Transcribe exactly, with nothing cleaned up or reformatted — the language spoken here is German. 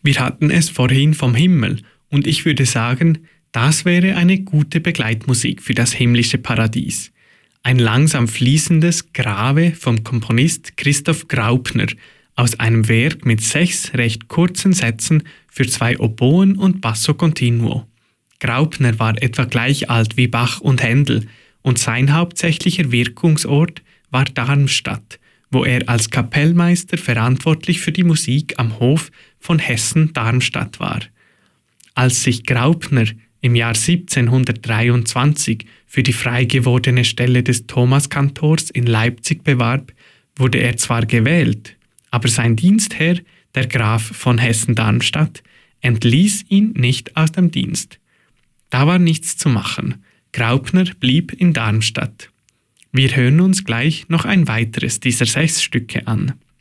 Wir hatten es vorhin vom Himmel und ich würde sagen, das wäre eine gute Begleitmusik für das himmlische Paradies. Ein langsam fließendes Grave vom Komponist Christoph Graupner aus einem Werk mit sechs recht kurzen Sätzen für zwei Oboen und Basso Continuo. Graupner war etwa gleich alt wie Bach und Händel und sein hauptsächlicher Wirkungsort war Darmstadt, wo er als Kapellmeister verantwortlich für die Musik am Hof von Hessen-Darmstadt war. Als sich Graupner im Jahr siebzehnhundertdreiundzwanzig für die frei gewordene Stelle des Thomaskantors in Leipzig bewarb, wurde er zwar gewählt, aber sein Dienstherr, der Graf von Hessen-Darmstadt, entließ ihn nicht aus dem Dienst. Da war nichts zu machen. Graupner blieb in Darmstadt. Wir hören uns gleich noch ein weiteres dieser sechs Stücke an.